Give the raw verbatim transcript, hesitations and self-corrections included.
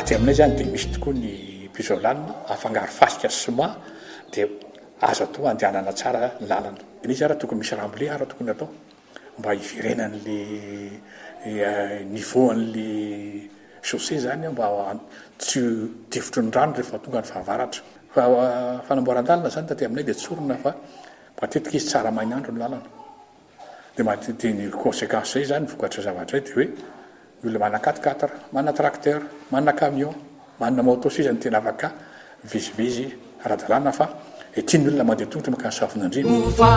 ratsy aminay zany dia misy tokoa ny pisolanina afangaro fasika sima dia azo atao andehanana tsara ny lalana. Izy ara tokony misy ramble ara tokony atao mba hiverenan'le niveau an'le chaussée zany mba tsy tifotry ny rano rehefa tonga ny fahavaratra. Fa fanamboaran-dalana zany taty aminay dia tsorona fa matetika izy tsara mainandro ny lalana. Dia matetika ny conséquence zay zany vokatra zavatra dia hoe ny olona mana quatre quatre, mana tracteur, mana camion, mana moto sy zany tena afaka vizivizy ara-dalàna fa etiany olona mandeha tongotra makany safon'andriana.